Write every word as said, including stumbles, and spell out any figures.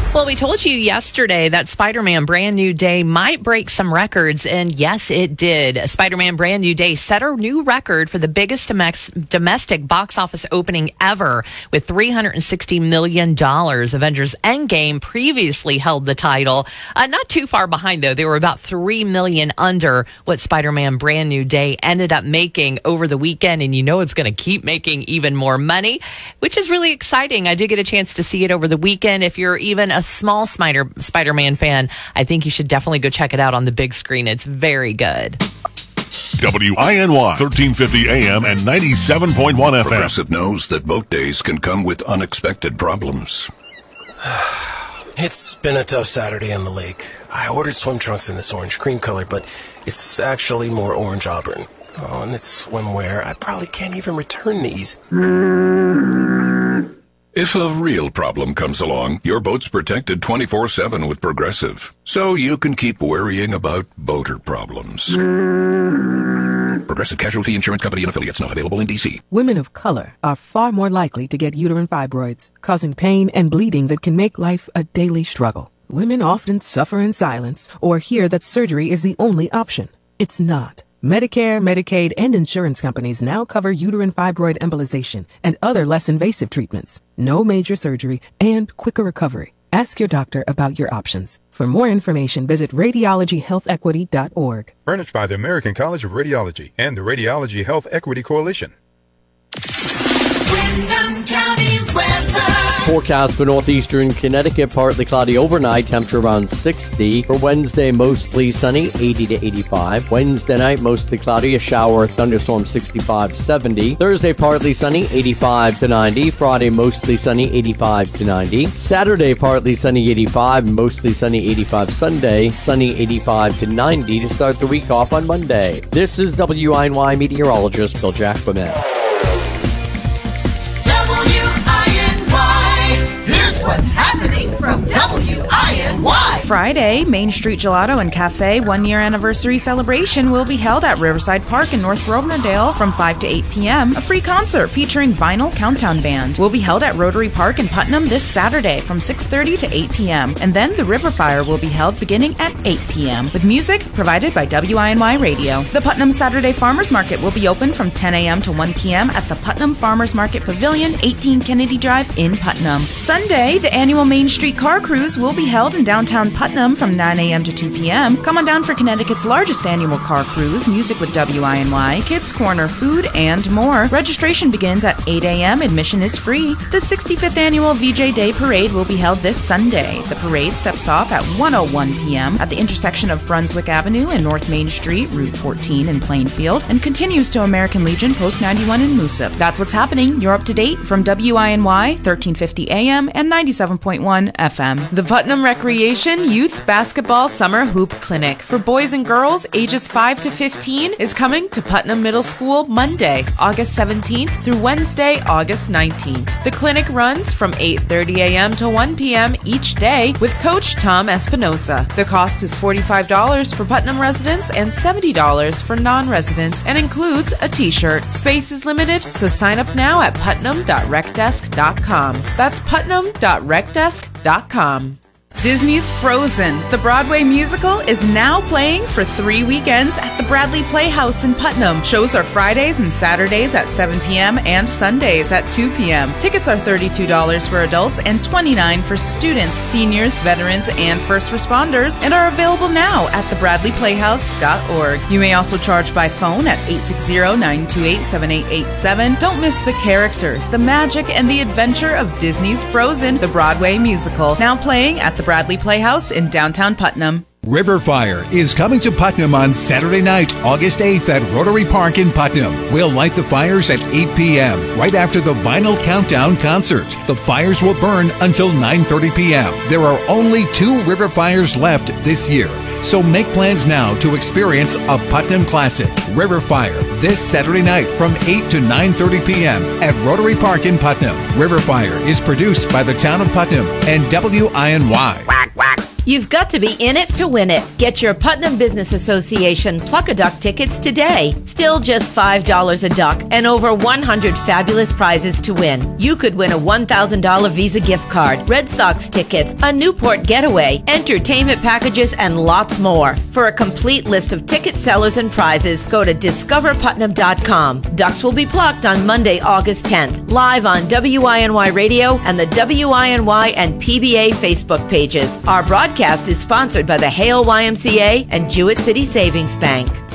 Well, we told you yesterday that Spider-Man Brand New Day might break some records, and yes, it did. Spider-Man Brand New Day set a new record for the biggest domestic box office opening ever with three hundred sixty million dollars. Avengers Endgame previously held the title. Uh, not too far behind, though. They were about three million dollars under what Spider-Man Brand New Day ended up making over the weekend, and you know it's going to keep making even more money, which is really exciting. I did get a chance to see it over the weekend. If you're even a small Spider- Spider-Man fan, I think you should definitely go check it out on the big screen. It's very good. W I N Y, thirteen fifty A M and ninety-seven point one F M. Progressive knows that boat days can come with unexpected problems. It's been a tough Saturday on the lake. I ordered swim trunks in this orange cream color, but it's actually more orange auburn. Oh, and it's swimwear. I probably can't even return these. If a real problem comes along, your boat's protected twenty-four seven with Progressive, so you can keep worrying about boater problems. Progressive Casualty Insurance Company and affiliates, not available in D C. Women of color are far more likely to get uterine fibroids, causing pain and bleeding that can make life a daily struggle. Women often suffer in silence or hear that surgery is the only option. It's not. Medicare, Medicaid, and insurance companies now cover uterine fibroid embolization and other less invasive treatments. No major surgery and quicker recovery. Ask your doctor about your options. For more information, visit radiology health equity dot org. Furnished by the American College of Radiology and the Radiology Health Equity Coalition. Windham County weather. Forecast for northeastern Connecticut, partly cloudy overnight, temperature around sixty. For Wednesday, mostly sunny, eighty to eighty-five. Wednesday night, mostly cloudy, a shower, thunderstorm, sixty-five to seventy. Thursday, partly sunny, eighty-five to ninety. Friday, mostly sunny, eighty-five to ninety. Saturday, partly sunny, eighty-five. Mostly sunny, eighty-five. Sunday, sunny, eighty-five to ninety to start the week off on Monday. This is W I N Y meteorologist Bill Jackman. What's happening from W I N Y? Friday, Main Street Gelato and Cafe one-year anniversary celebration will be held at Riverside Park in North Robnerdale from five to eight p.m. A free concert featuring Vinyl Countdown Band will be held at Rotary Park in Putnam this Saturday from six thirty to eight p.m. And then the River Fire will be held beginning at eight p.m. with music provided by W I N Y Radio. The Putnam Saturday Farmers Market will be open from ten a.m. to one p.m. at the Putnam Farmers Market Pavilion, eighteen Kennedy Drive in Putnam. Sunday, the annual Main Street Car Cruise will be held in downtown Putnam from nine a.m. to two p.m. Come on down for Connecticut's largest annual car cruise, music with W I N Y, Kids Corner, food, and more. Registration begins at eight a.m. Admission is free. The sixty-fifth annual V J Day Parade will be held this Sunday. The parade steps off at one oh one p.m. at the intersection of Brunswick Avenue and North Main Street, Route fourteen in Plainfield, and continues to American Legion Post ninety-one in Moosip. That's what's happening. You're up to date from W I N Y, thirteen fifty A M and ninety-seven point one F M. The Putnam Recreation Youth Basketball Summer Hoop Clinic for boys and girls ages five to fifteen is coming to Putnam Middle School Monday, August seventeenth through Wednesday, August nineteenth. The clinic runs from eight thirty a.m. to one p.m. each day with Coach Tom Espinosa. The cost is forty-five dollars for Putnam residents and seventy dollars for non-residents and includes a t-shirt. Space is limited, so sign up now at putnam dot rec desk dot com. That's putnam dot rec desk dot com. Disney's Frozen, the Broadway musical, is now playing for three weekends at the Bradley Playhouse in Putnam. Shows are Fridays and Saturdays at seven p.m. and Sundays at two p.m. Tickets are thirty-two dollars for adults and twenty-nine dollars for students, seniors, veterans, and first responders, and are available now at the bradley playhouse dot org. You may also charge by phone at eight six zero, nine two eight, seven eight eight seven. Don't miss the characters, the magic, and the adventure of Disney's Frozen, the Broadway musical, now playing at the Bradley Playhouse in downtown Putnam. River Fire is coming to Putnam on Saturday night, August eighth at Rotary Park in Putnam. We'll light the fires at eight p.m. right after the Vinyl Countdown concert. The fires will burn until nine thirty p.m. There are only two river fires left this year, so make plans now to experience a Putnam classic. River Fire this Saturday night from eight to nine thirty p.m. at Rotary Park in Putnam. River Fire is produced by the town of Putnam and W I N Y. Quack, quack. You've got to be in it to win it. Get your Putnam Business Association Pluck-a-Duck tickets today. Still just five dollars a duck and over one hundred fabulous prizes to win. You could win a one thousand dollars Visa gift card, Red Sox tickets, a Newport getaway, entertainment packages, and lots more. For a complete list of ticket sellers and prizes, go to discover putnam dot com. Ducks will be plucked on Monday, August tenth, live on W I N Y Radio and the W I N Y and P B A Facebook pages. Our broadcast is sponsored by the Hale Y M C A and Jewett City Savings Bank.